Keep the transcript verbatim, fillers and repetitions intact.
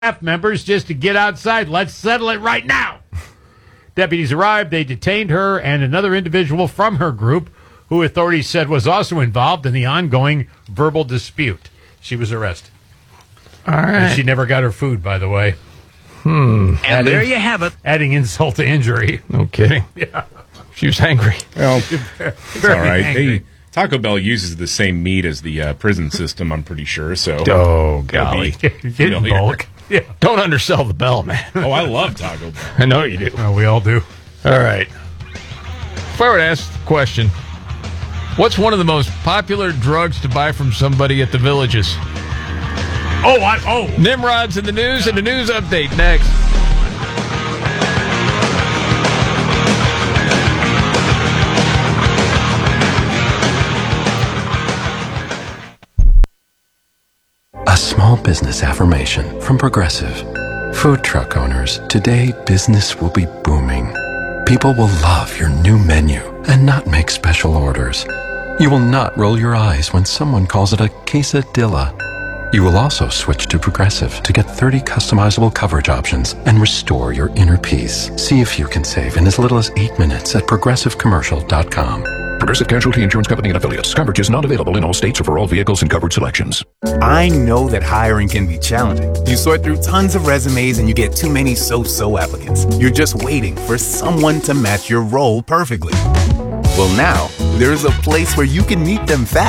staff members just to get outside. Let's settle it right now. Deputies arrived. They detained her and another individual from her group, who authorities said was also involved in the ongoing verbal dispute. She was arrested. All right. And she never got her food, by the way. Hmm. And adding, there you have it. Adding insult to injury. No kidding. Yeah. She was angry. Well, it's all right. They, Taco Bell uses the same meat as the uh, prison system, I'm pretty sure. So, oh, golly. In bulk. Yeah. Don't undersell the Bell, man. Oh, I love Taco Bell. I know you do. Well, we all do. All right. If I were to ask the question, what's one of the most popular drugs to buy from somebody at the Villages? Oh, I, oh. Nimrod's in the news and the news update next. A small business affirmation from Progressive. Food truck owners, today business will be booming. People will love your new menu and not make special orders. You will not roll your eyes when someone calls it a quesadilla. You will also switch to Progressive to get thirty customizable coverage options and restore your inner peace. See if you can save in as little as eight minutes at progressive commercial dot com. Progressive Casualty Insurance Company and Affiliates. Coverage is not available in all states or for all vehicles and covered selections. I know that hiring can be challenging. You sort through tons of resumes and you get too many so-so applicants. You're just waiting for someone to match your role perfectly. Well, now, there's a place where you can meet them fast